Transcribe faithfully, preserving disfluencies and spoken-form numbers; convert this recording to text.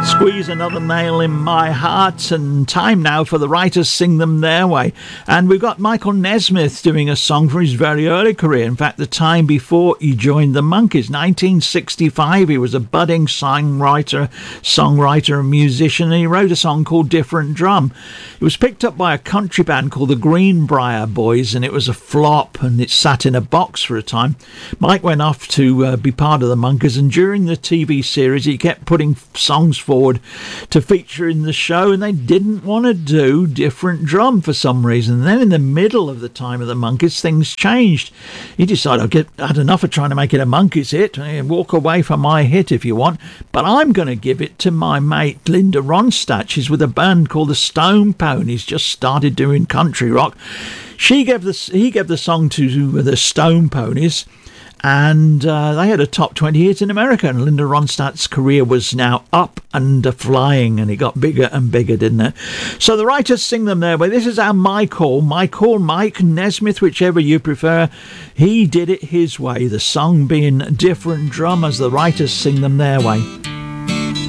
Squeeze Another Nail in My Heart, and time now for the writers sing them their way. And we've got Michael Nesmith doing a song from his very early career. In fact, the time before he joined the Monkees, nineteen sixty-five. He was a budding songwriter, songwriter and musician, and he wrote a song called Different Drum. It was picked up by a country band called the Greenbrier Boys, and it was a flop, and it sat in a box for a time. Mike went off to uh, be part of the Monkees, and during the T V series he kept putting songs forward to feature in the show, and they didn't want to do Different Drum for some reason. And then in the middle of the time of the Monkees, things changed. He decided, I've get, had enough of trying to make it a Monkees hit, and walk away from my hit if you want, but I'm going to give it to my mate Linda Ronstadt. She's with a band called the Stone Ponies, just started doing country rock. She gave the, he gave the song to the Stone Ponies, and uh, they had a top twenty hit in America, and Linda Ronstadt's career was now up and flying, and it got bigger and bigger, didn't it? So the writers sing them their way. This is our My Call, My Call, Mike Nesmith, whichever you prefer. He did it his way, the song being Different Drum, as the writers sing them their way.